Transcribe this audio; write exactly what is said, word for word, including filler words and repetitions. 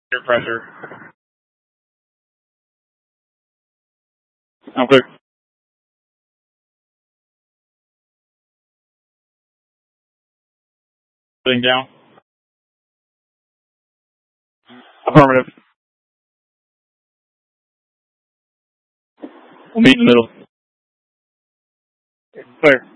Air pressure. I'm clear. Sitting down. Affirmative. We'll meet in the middle. Clear.